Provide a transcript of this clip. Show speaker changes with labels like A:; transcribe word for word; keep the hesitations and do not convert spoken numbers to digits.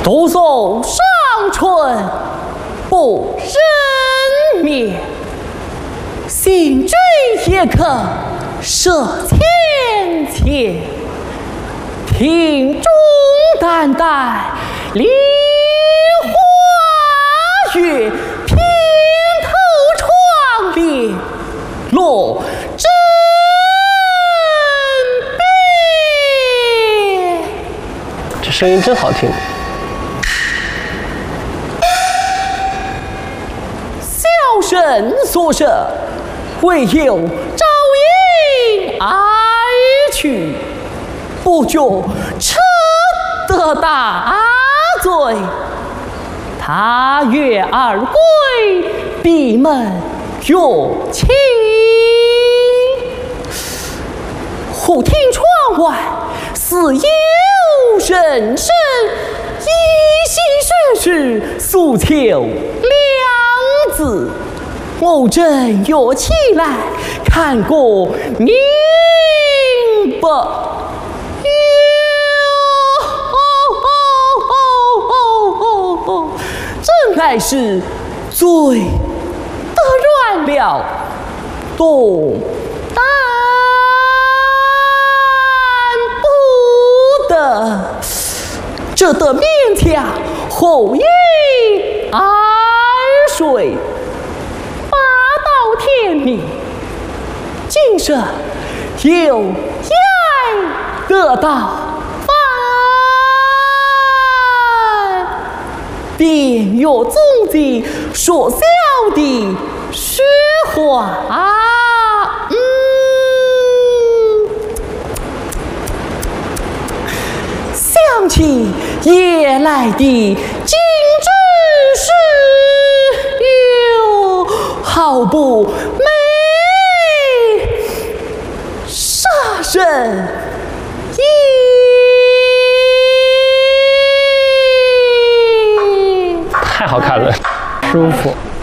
A: 独送上春不生灭，行追也可舍千千，庭中淡淡梨花月，偏头窗帘落枕边。
B: 这声音真好听。
A: 小神所设，唯有朝迎而去，不觉吃得大罪。他月而归，闭门月清。忽听窗外似有人声，依稀学是诉求良子。我正跃起来，看过明白。真乃是罪得软了，动弹不得，这得勉强后羿而睡，八到天明，今生有言得到。便有踪迹，说小的虚话。嗯，想起夜来的金枝石，哟，好不美，杀人
B: 太好看了，舒服。